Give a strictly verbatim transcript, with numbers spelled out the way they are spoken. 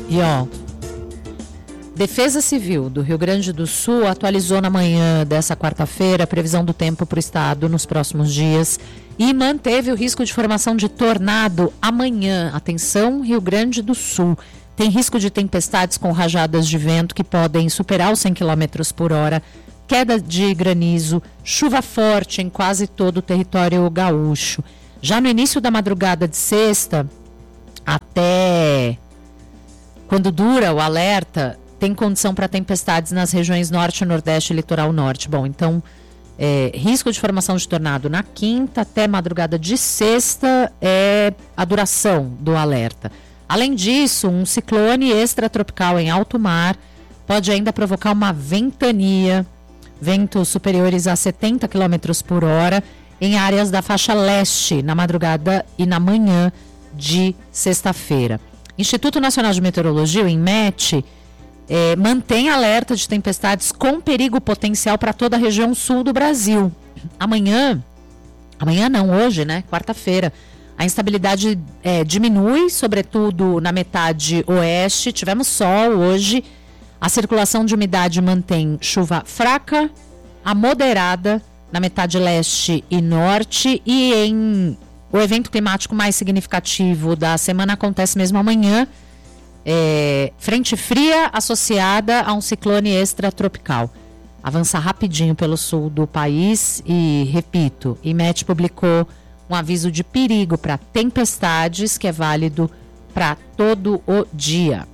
E ó, Defesa Civil do Rio Grande do Sul atualizou na manhã dessa quarta-feira a previsão do tempo para o estado nos próximos dias e manteve o risco de formação de tornado amanhã. Atenção, Rio Grande do Sul. Tem risco de tempestades com rajadas de vento que podem superar os cem quilômetros por hora, queda de granizo, chuva forte em quase todo o território gaúcho. Já no início da madrugada de sexta, até quando dura o alerta, tem condição para tempestades nas regiões norte, nordeste e litoral norte. Bom, então, é, risco de formação de tornado na quinta até madrugada de sexta é a duração do alerta. Além disso, um ciclone extratropical em alto mar pode ainda provocar uma ventania, ventos superiores a setenta quilômetros por hora em áreas da faixa leste na madrugada e na manhã de sexta-feira. Instituto Nacional de Meteorologia, o INMET, É, mantém alerta de tempestades com perigo potencial para toda a região sul do Brasil. Amanhã, amanhã não, hoje, né? Quarta-feira, a instabilidade é, diminui, sobretudo na metade oeste. Tivemos sol hoje. A circulação de umidade mantém chuva fraca a moderada na metade leste e norte. E em o evento climático mais significativo da semana acontece mesmo amanhã. É, frente fria associada a um ciclone extratropical. Avança rapidinho pelo sul do país e, repito, o INMET publicou um aviso de perigo para tempestades que é válido para todo o dia.